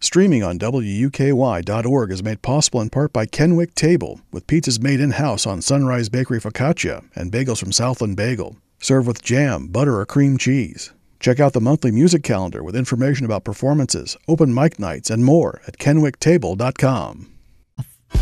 Streaming on WUKY.org is made possible in part by Kenwick Table, with pizzas made in-house on Sunrise Bakery Focaccia and bagels from Southland Bagel. Serve with jam, butter, or cream cheese. Check out the monthly music calendar with information about performances, open mic nights, and more at kenwicktable.com.